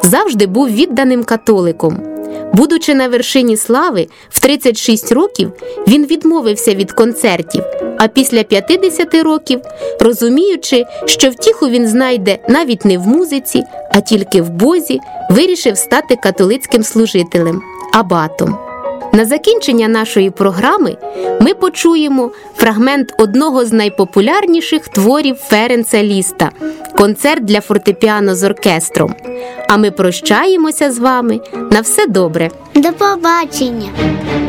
завжди був відданим католиком. Будучи на вершині слави, в 36 років він відмовився від концертів, а після 50 років, розуміючи, що втіху він знайде навіть не в музиці, а тільки в Бозі, вирішив стати католицьким служителем – абатом. На закінчення нашої програми ми почуємо фрагмент одного з найпопулярніших творів Ференца Ліста – «Концерт для фортепіано з оркестром». А ми прощаємося з вами. На все добре! До побачення!